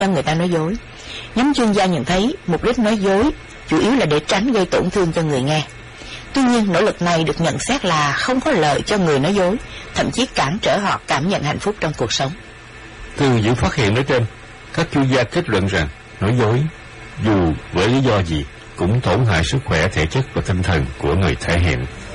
cho người ta nói dối. Nhóm chuyên gia nhận thấy mục đích nói dối chủ yếu là để tránh gây tổn thương cho người nghe. Tuy nhiên, nỗ lực này được nhận xét là không có lợi cho người nói dối, thậm chí cản trở họ cảm nhận hạnh phúc trong cuộc sống. Từ những phát hiện nói trên, các chuyên gia kết luận rằng nói dối, dù với lý do gì, cũng tổn hại sức khỏe thể chất và tinh thần của người thể hiện.